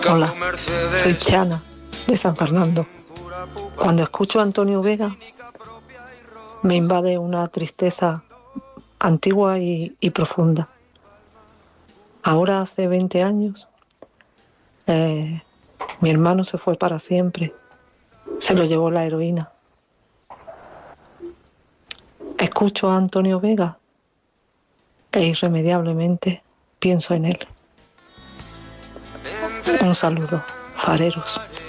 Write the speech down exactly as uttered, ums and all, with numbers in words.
Hola, soy Chana, de San Fernando. Cuando escucho a Antonio Vega, me invade una tristeza antigua y, y profunda. Ahora hace veinte años, eh, mi hermano se fue para siempre. Se lo llevó la heroína. Escucho a Antonio Vega e irremediablemente pienso en él. Un saludo, fareros.